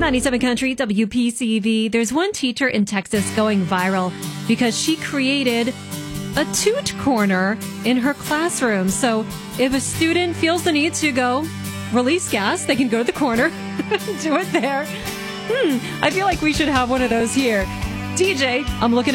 97 Country, WPCV. There's one teacher in Texas going viral because she created a toot corner in her classroom. So if a student feels the need to go release gas, they can go to the corner, do it there. I feel like we should have one of those here. DJ, I'm looking at